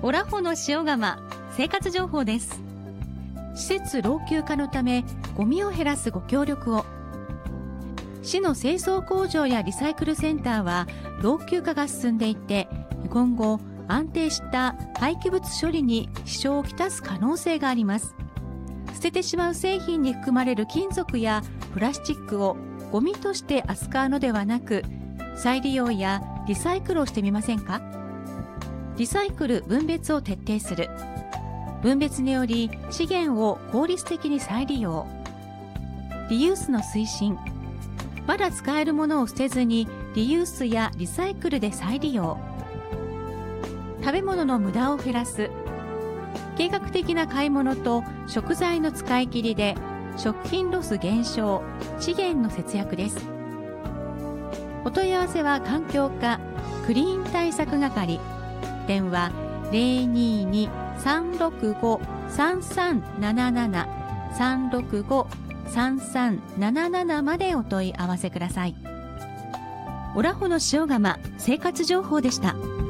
オラホの塩釜生活情報です。施設老朽化のためゴミを減らすご協力を。市の清掃工場やリサイクルセンターは老朽化が進んでいて、今後安定した廃棄物処理に支障をきたす可能性があります。捨ててしまう製品に含まれる金属やプラスチックをゴミとして扱うのではなく、再利用やリサイクルをしてみませんか？リサイクル・分別を徹底する。分別により資源を効率的に再利用。リユースの推進。まだ使えるものを捨てずにリユースやリサイクルで再利用。食べ物の無駄を減らす。計画的な買い物と食材の使い切りで食品ロス減少、資源の節約です。お問い合わせは環境課クリーン対策係。電話 022-365-3377 365-3377 までお問い合わせください。オラホの塩釜生活情報でした。